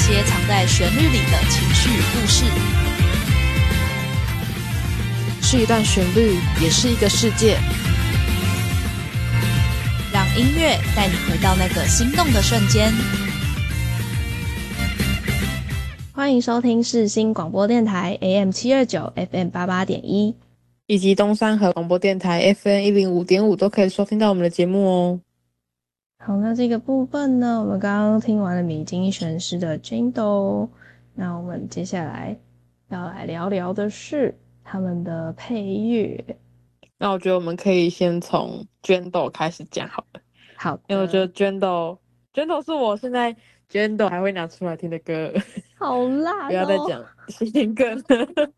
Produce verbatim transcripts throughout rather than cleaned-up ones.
些藏在旋律里的情绪与故事。 是一段旋律，也是一个世界。 让音乐带你回到那个心动的瞬间。 欢迎收听世新广播电台 A M 七二九 F M 八八点一， 以及东山河广播电台 F M 一零五点五都可以收听到我们的节目哦。 好，那这个部分呢，我们刚刚听完了米津玄师的 Jendo， 那我们接下来要来聊聊的是他们的配乐。 那我觉得我们可以先从 Jendo 开始讲好了。 好的， 因为我觉得 Jendo Jendo 是我现在 Jendo 还会拿出来听的歌。 好辣哦！ 不要再讲谐音梗了。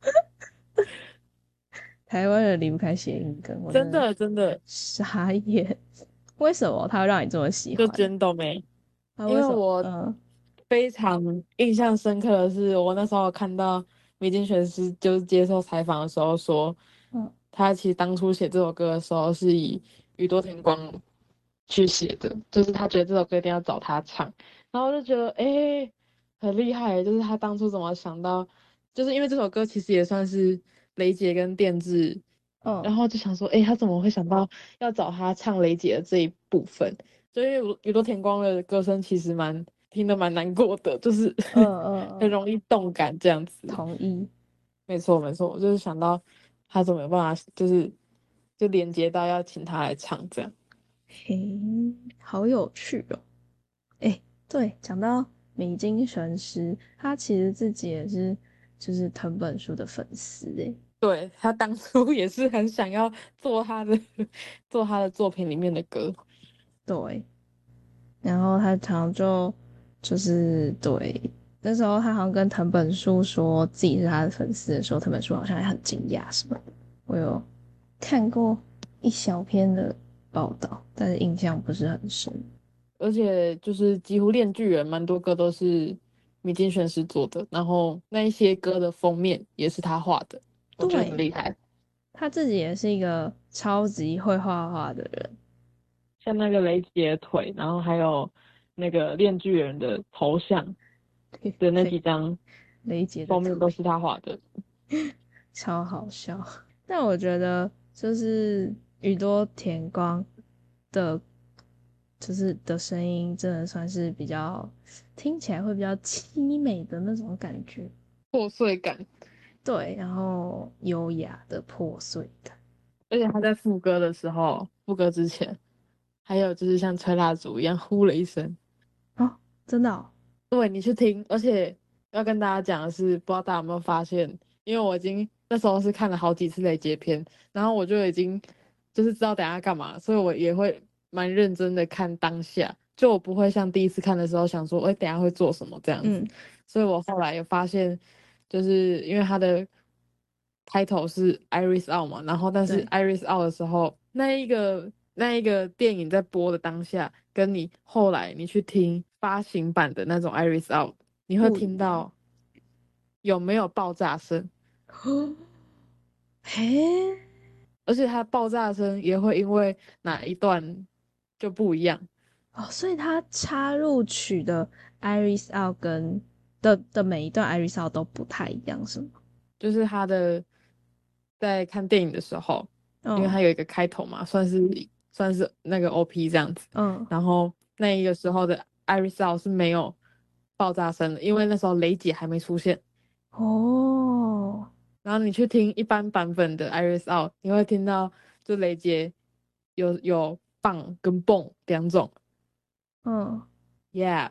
台湾人离不开谐音梗，我真的真的傻眼。为什么他会让你这么喜欢？ 就 Jendo 没， 因为我非常印象深刻的是，我那时候看到米津玄师就是接受采访的时候说，嗯，他其实当初写这首歌的时候是以宇多田光去写的，就是他觉得这首歌一定要找他唱，然后我就觉得哎、欸、很厉害，就是他当初怎么想到，就是因为这首歌其实也算是雷杰跟电治，嗯，然后就想说哎、欸、他怎么会想到要找他唱雷杰的这一部分，就因为宇多田光的歌声其实蛮听得蛮难过的，就是嗯嗯很容易动感这样子。 同意， 没错没错，我就是想到他怎么有办法就是就连接到要请他来唱这样。 嘿，好有趣哦！哎，对，讲到米津玄师，他其实自己也是就是藤本树的粉丝哎。 对，他当初也是很想要做他的做他的作品里面的歌。 对，然后他常就就是对，那时候他好像跟藤本树说自己是他的粉丝的时候，藤本树好像还很惊讶什么的。我有看过一小篇的报道，但是印象不是很深。 而且就是几乎链锯人蛮多歌都是米津玄师做的，然后那一些歌的封面也是他画的，我觉得很厉害。 他自己也是一个超级会画画的人， 像那个雷杰的腿，然后还有那个链锯人的头像的那几张雷杰的封面都是他画的， 超好笑。但我觉得就是宇多田光的就是的声音真的算是比较听起来会比较凄美的那种感觉， 破碎感。 对，然后优雅的破碎感。 而且他在副歌的时候，副歌之前还有就是像吹蜡烛一样呼了一声。 哦，真的哦？ 对，你去听。而且要跟大家讲的是，不知道大家有没有发现，因为我已经那时候是看了好几次雷杰篇，然后我就已经就是知道等一下干嘛，所以我也会蛮认真的看当下，就我不会像第一次看的时候想说，哎、欸，等一下会做什么这样子。嗯、所以我后来有发现，就是因为他的开头是 Iris Out 嘛，然后但是 Iris Out 的时候，那一个那一个电影在播的当下，跟你后来你去听发行版的那种 Iris Out， 你会听到有没有爆炸声？ 嘿， 而且它爆炸声也会因为哪一段就不一样哦，所以它插入曲的 Iris Out 跟的的每一段 Iris Out 都不太一样，是吗？ 就是它的在看电影的时候，嗯、因为它有一个开头嘛，算是算是那个 O P 这样子，嗯，然后那一个时候的 Iris Out 是没有爆炸声的，因为那时候雷姐还没出现哦。然后你去听一般版本的 Iris Out， 你会听到就雷姐有有棒跟蹦两种，嗯 ，Yeah，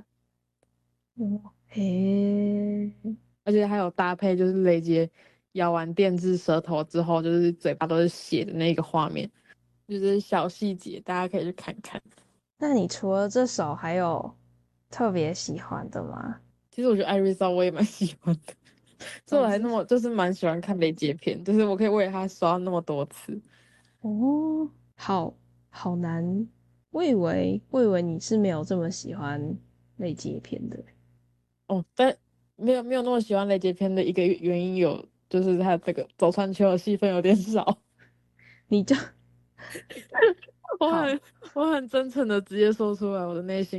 嘿， 而且还有搭配就是雷杰咬完电治舌头之后，就是嘴巴都是血的那个画面，就是小细节，大家可以去看看。 那你除了这首，还有特别喜欢的吗？ 其实我觉得 Iris Out 我也蛮喜欢的，所以我还那么就是蛮喜欢看雷杰片，就是我可以为他刷那么多次。 哦，好好难，我以为我以为你是没有这么喜欢雷杰片的。 哦，但没有没有那么喜欢雷杰片的一个原因有，就是他这个走川秋的戏份有点少。 你就我很我很真诚的直接说出来我的内心